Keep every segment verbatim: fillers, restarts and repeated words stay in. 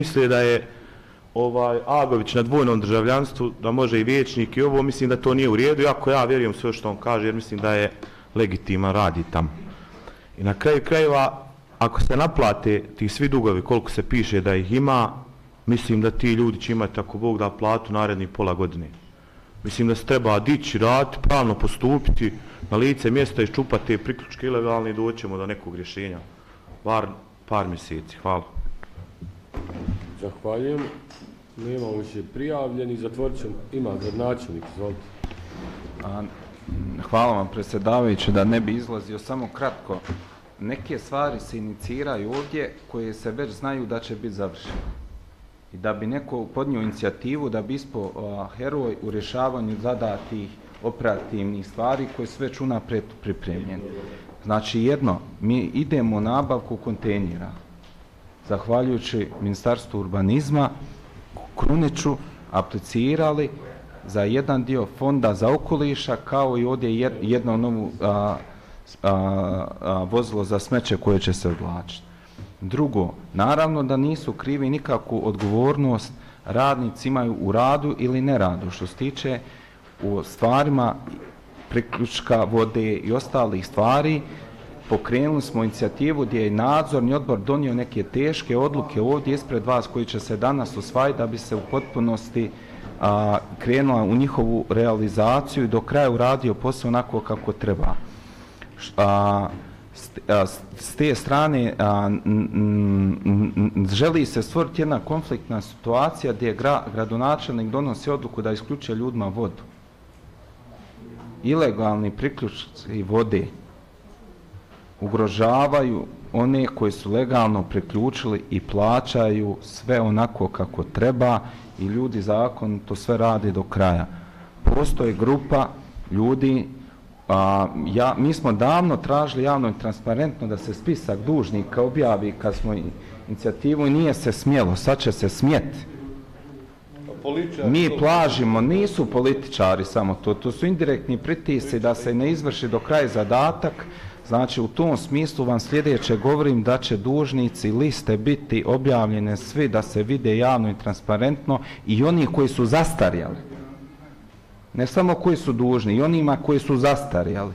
misle da je ovaj Agović na dvojnom državljanstvu, da može i vijećnik i ovo, mislim da to nije u redu, iako ja vjerujem sve što on kaže, jer mislim da je legitiman, radi tamo. I na kraju krajeva, ako se naplate ti svi dugovi, koliko se piše da ih ima, mislim da ti ljudi će imati, ako Bog da, platu narednih pola godine. Mislim da se treba dići, raditi, pravno postupiti, na lice mjesta iščupati te priključke ilegalne i doćemo do nekog rješenja. Bar par mjeseci. Hvala. Zahvaljujem. Nemamo više prijavljeni. Zatvorit ćemo. Ima gradonačelnik. Izvolite. Hvala vam, predsjedavajući, da ne bi izlazio samo kratko. Neke stvari se iniciraju ovdje koje se već znaju da će biti završene. I da bi neko podnio inicijativu da bi ispao heroj u rješavanju zadatih operativnih stvari koje su već unaprijed pripremljene. Znači jedno, mi idemo u nabavku kontejnera. Zahvaljujući Ministarstvu urbanizma, Kruniću, aplicirali za jedan dio fonda za okoliša, kao i ovdje jedno novu a, a, a, vozilo za smeće koje će se odvlačiti. Drugo, naravno da nisu krivi nikakvu odgovornost radnici imaju u radu ili neradu, što se tiče u stvarima priključka vode i ostalih stvari. Pokrenuli smo inicijativu gdje je nadzorni odbor donio neke teške odluke ovdje ispred vas koji će se danas usvajati da bi se u potpunosti a, krenula u njihovu realizaciju i do kraja uradio posao onako kako treba. A, s te strane a, n, n, želi se stvoriti jedna konfliktna situacija gdje gra, gradonačelnik donosi odluku da isključuje ljudima vodu. Ilegalni priključci vode ugrožavaju one koji su legalno priključili i plaćaju sve onako kako treba i ljudi zakon to sve radi do kraja. Postoji grupa ljudi, a, ja, mi smo davno tražili javno i transparentno da se spisak dužnika objavi kad smo inicijativu i nije se smjelo, sad će se smjeti. Mi plažimo, nisu političari samo to, to su indirektni pritisci da se ne izvrši do kraja zadatak. Znači, u tom smislu vam sljedeće govorim da će dužnici liste biti objavljene svi da se vide javno i transparentno i oni koji su zastarjali. Ne samo koji su dužni, i onima koji su zastarjali.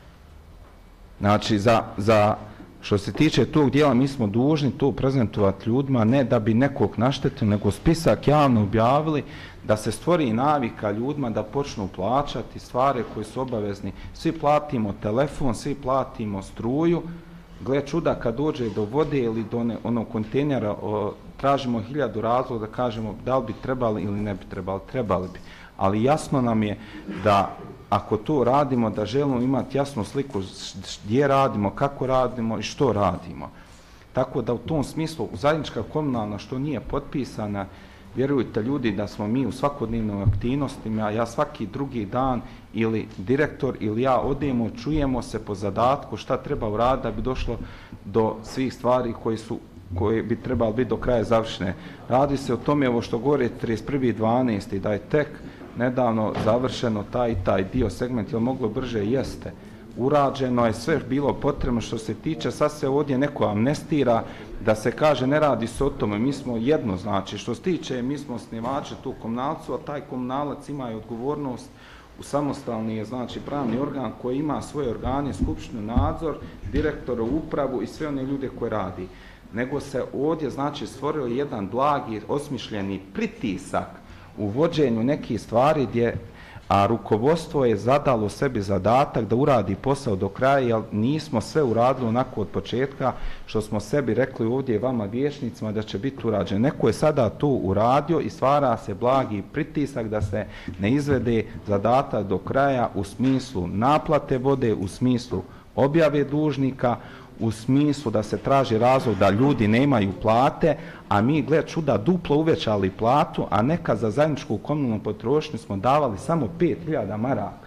Znači, za, za što se tiče tog dijela, mi smo dužni to prezentovati ljudima, ne da bi nekog naštetili, nego spisak javno objavili, da se stvori navika ljudima da počnu plaćati stvari koje su obavezni. Svi platimo telefon, svi platimo struju. Gle čuda, kad dođe do vode ili do ne, onog kontejnera, o, tražimo hiljadu razloga da kažemo da li bi trebali ili ne bi trebali. Trebali bi. Ali jasno nam je da ako to radimo, da želimo imati jasnu sliku gdje radimo, kako radimo i što radimo. Tako da u tom smislu zajednička komunalna što nije potpisana, vjerujte ljudi da smo mi u svakodnevnim aktivnostima, ja svaki drugi dan ili direktor ili ja odemo, čujemo se po zadatku šta treba uraditi da bi došlo do svih stvari koji su koje bi trebali biti do kraja završene. Radi se o tome ovo što govori trideset prvi dvanaesti da je tek nedavno završeno taj i taj dio segment, jer moglo brže jeste. Urađeno je sve bilo potrebno što se tiče, sad se ovdje neko amnestira da se kaže ne radi se o tome, mi smo jedno, znači što se tiče mi smo osnivači tu komunalcu, a taj komunalac ima i odgovornost u samostalni je znači pravni organ koji ima svoje organe, skupštinu, nadzor, direktora, upravu i sve one ljude koje radi. Nego se ovdje znači stvorio jedan blagi, osmišljeni pritisak u vođenju nekih stvari gdje a rukovodstvo je zadalo sebi zadatak da uradi posao do kraja, jer nismo sve uradili onako od početka što smo sebi rekli ovdje vama vijećnicima da će biti urađeno. Neko je sada to uradio i stvara se blagi pritisak da se ne izvede zadatak do kraja u smislu naplate vode, u smislu objave dužnika, u smislu da se traži razlog da ljudi nemaju plate, a mi, gled čuda, duplo uvećali platu, a neka za zajedničku komunalnu potrošnju smo davali samo pet hiljada maraka.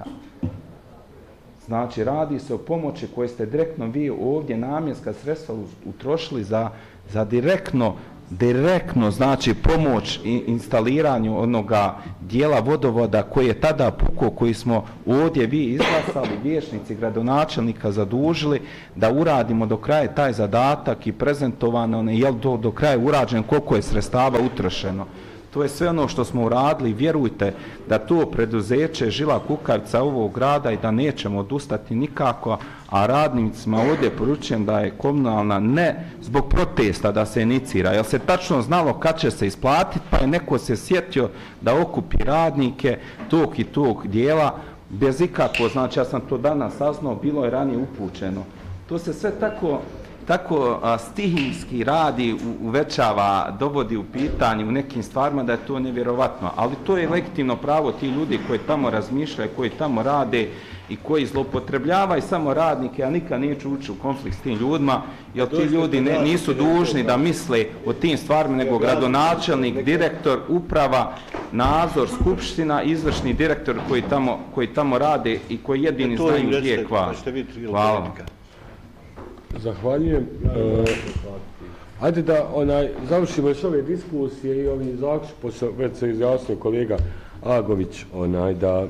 Znači, radi se o pomoći koje ste direktno vi ovdje namjenska sredstva utrošili za, za direktno direktno znači pomoć i instaliranju onoga dijela vodovoda koji je tada pukao, koji smo ovdje vi izglasali, vijećnici gradonačelnika zadužili da uradimo do kraja taj zadatak i prezentovano je li to do kraja urađeno, koliko je sredstava utrošeno. To je sve ono što smo uradili, vjerujte da to preduzeće žila kukavica ovog grada i da nećemo odustati nikako, a radnicima ovdje poručujem da je komunalna ne zbog protesta da se inicira, jer se tačno znalo kad će se isplatiti, pa je neko se sjetio da okupi radnike tog i tog dijela bez ikako, znači ja sam to danas saznao, bilo je ranije upućeno. To se sve tako tako a, stihijski radi, u, uvećava, dovodi u pitanje u nekim stvarima da je to nevjerovatno. Ali to je legitimno pravo ti ljudi koji tamo razmišljaju, koji tamo rade i koji zloupotrebljavaju samo radnike, a nikad neću ući u konflikt s tim ljudima, jer ti ljudi ne, nisu dužni da misle o tim stvarima, nego gradonačelnik, direktor, uprava, nadzor, skupština, izvršni direktor koji tamo, koji tamo rade i koji jedini znaju gdje je kvar. Hvala. Zahvaljujem. E, ajde da onaj, završimo još ove diskusije i ovi zaključki, pošto već se izjasnio kolega Agović, onaj, da,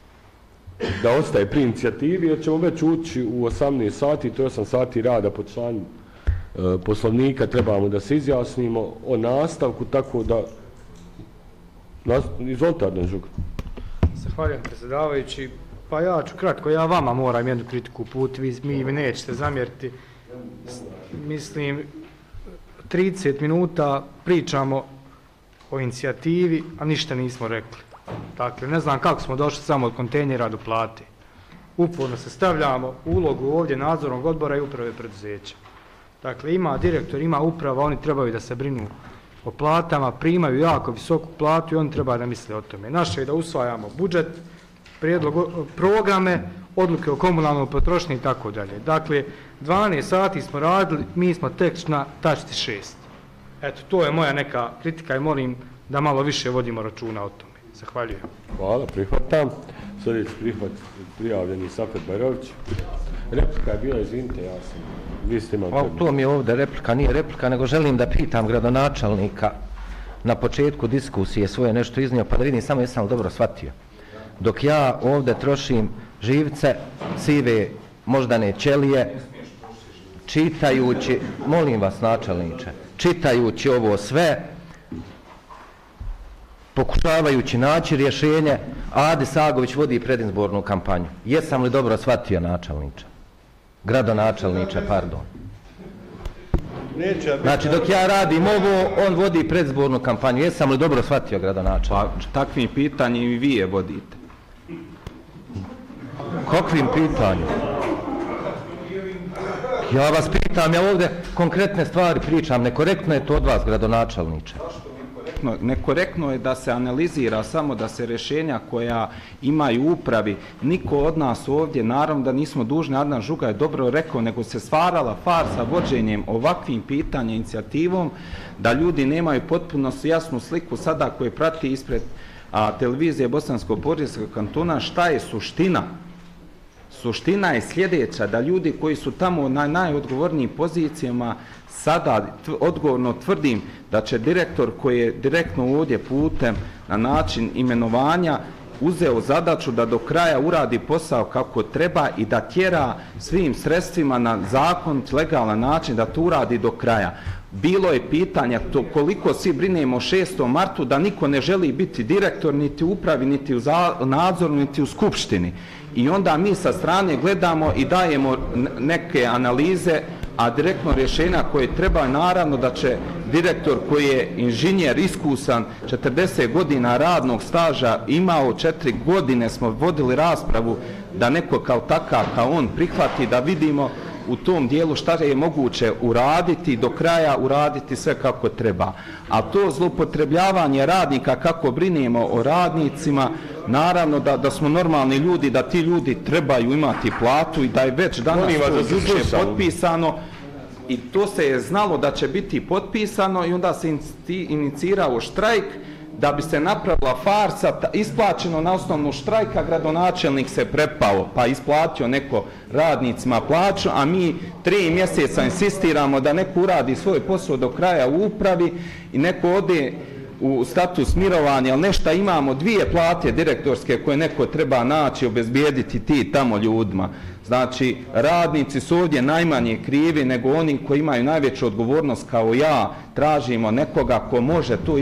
da ostaje pri inicijativi, jer ćemo već ući u osamnaest sati, to je osam sati rada po članu e, poslovnika, trebamo da se izjasnimo o nastavku, tako da izvolite Arden Žuga. Zahvaljujem predsjedavajući. Pa ja ću kratko, ja vama moram jednu kritiku uputiti, vi mi nećete zamjeriti. Mislim, trideset minuta pričamo o inicijativi, a ništa nismo rekli. Dakle, ne znam kako smo došli samo od kontejnera do plate. Uporno se stavljamo u ulogu ovdje nadzornog odbora i uprave preduzeća. Dakle, ima direktor, ima uprava, oni trebaju da se brinu o platama, primaju jako visoku platu i oni treba da misle o tome. Naše je da usvajamo budžet, prijedlog programe, odluke o komunalnoj potrošnji i tako dalje. Dakle, dvanaest sati smo radili, mi smo tek na tačci šest. Eto, to je moja neka kritika i molim da malo više vodimo računa o tome. Zahvaljujem. Hvala, prihvatam. Sljedeći prihvat prijavljeni Safet Bajrović. Replika je bila, izvinite, ja sam. Vi ste imali tebi. To mi je ovdje replika, nije replika, nego želim da pitam gradonačelnika na početku diskusije svoje nešto iznio, pa da vidim samo jesam li dobro shvatio. Dok ja ovdje trošim živce, sive moždane ćelije, čitajući, molim vas načelniče, čitajući ovo sve, pokušavajući naći rješenje, Adis Agović vodi predizbornu kampanju. Jesam li dobro shvatio načelniče? Gradonačelniče, pardon. Znači, dok ja radim ovo, on vodi predizbornu kampanju. Jesam li dobro shvatio gradonačelniče? Pa, takvim pitanjem i vi je vodite. Kakvim pitanjem? Ja vas pitam, ja ovdje konkretne stvari pričam, nekorektno je to od vas, gradonačelniče. Nekorektno je da se analizira samo da se rješenja koja imaju upravi, niko od nas ovdje, naravno da nismo dužni, Arden Žuga je dobro rekao, nego se stvarala farsa vođenjem ovakvim pitanjem, inicijativom, da ljudi nemaju potpuno jasnu sliku sada koje prati ispred a, televizije Bosansko-Porijskog kantona, šta je suština. Suština je sljedeća, da ljudi koji su tamo na najodgovornijim pozicijama, sada odgovorno tvrdim da će direktor koji je direktno ovdje putem na način imenovanja uzeo zadaću da do kraja uradi posao kako treba i da tjera svim sredstvima na zakonit, legalan način da to uradi do kraja. Bilo je pitanja to koliko svi brinemo o šestom martu da niko ne želi biti direktor niti u upravi, niti u nadzoru, niti u skupštini. I onda mi sa strane gledamo i dajemo neke analize, a direktno rješenja koje treba, naravno da će direktor koji je inženjer iskusan, četrdeset godina radnog staža, imao četiri godine, smo vodili raspravu da neko kao takav, kao on prihvati, da vidimo u tom dijelu šta je moguće uraditi, do kraja uraditi sve kako treba. A to zloupotrebljavanje radnika, kako brinemo o radnicima, naravno da, da smo normalni ljudi, da ti ljudi trebaju imati platu i da je već danas to juče potpisano i to se je znalo da će biti potpisano i onda se inicirao štrajk da bi se napravila farsa, ta, isplaćeno na osnovnu štrajka, gradonačelnik se prepao, pa isplatio neko radnicima plaću, a mi tri mjeseca insistiramo da neko uradi svoj posao do kraja u upravi i neko ode u status mirovanja, ali nešto imamo dvije plate direktorske koje neko treba naći, obezbijediti ti tamo ljudima. Znači, radnici su ovdje najmanje krivi nego oni koji imaju najveću odgovornost kao ja. Tražimo nekoga ko može tu